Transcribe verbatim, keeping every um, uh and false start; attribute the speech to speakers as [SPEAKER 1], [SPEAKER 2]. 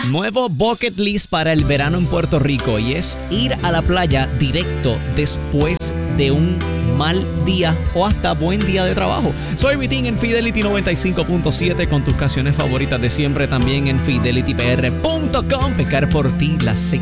[SPEAKER 1] Nuevo bucket list para el verano en Puerto Rico y es ir a la playa directo después de un mal día o hasta buen día de trabajo. Soy Vitín en Fidelity noventa y cinco punto siete con tus canciones favoritas de siempre, también en fidelity p r punto com. Pecar por ti, la